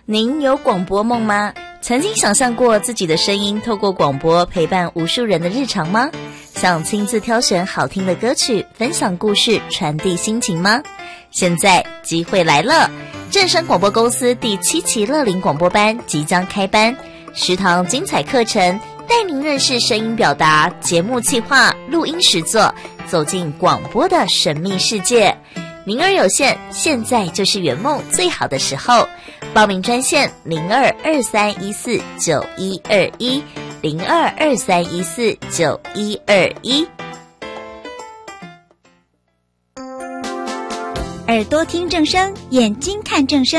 您有广播梦吗？曾经想象过自己的声音透过广播陪伴无数人的日常吗？想亲自挑选好听的歌曲，分享故事，传递心情吗？现在机会来了，正声广播公司第7期乐龄广播班即将开班，10堂精彩课程带您认识声音表达、节目企划、录音实作，走进广播的神秘世界。名额有限，现在就是圆梦最好的时候。报名专线0223149121 0223149121。 耳朵听正声，眼睛看正声。